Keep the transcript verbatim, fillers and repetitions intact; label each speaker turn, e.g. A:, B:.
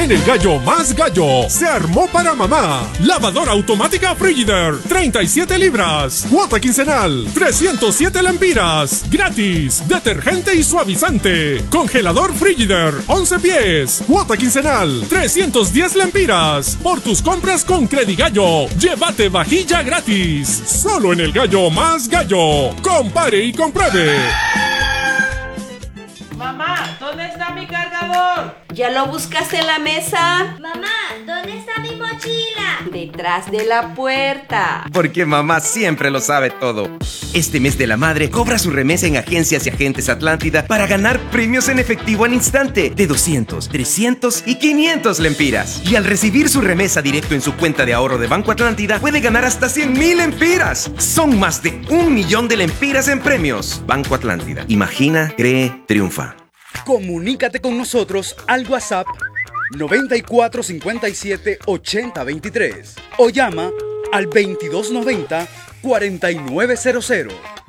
A: En el Gallo Más Gallo se armó para mamá. Lavadora automática Frigidaire, treinta y siete libras. Cuota quincenal, trescientos siete lempiras. Gratis. Detergente y suavizante. Congelador Frigidaire, once pies. Cuota quincenal, trescientos diez lempiras. Por tus compras con Credigallo, llévate vajilla gratis. Solo en el Gallo Más Gallo. Compare y compruebe.
B: Mamá, ¿dónde está mi cargador?
C: ¿Ya lo buscaste en la mesa?
D: Mamá, ¿dónde está mi mochila?
C: Detrás de la puerta.
E: Porque mamá siempre lo sabe todo. Este mes de la madre, cobra su remesa en Agencias y Agentes Atlántida para ganar premios en efectivo al instante de doscientos, trescientos y quinientos lempiras. Y al recibir su remesa directo en su cuenta de ahorro de Banco Atlántida, puede ganar hasta cien mil lempiras. Son más de un millón de lempiras en premios. Banco Atlántida. Imagina, cree, triunfa.
F: Comunícate con nosotros al WhatsApp noventa y cuatro cincuenta y siete ochenta veintitrés o llama al veintidós noventa cuarenta y nueve cero cero.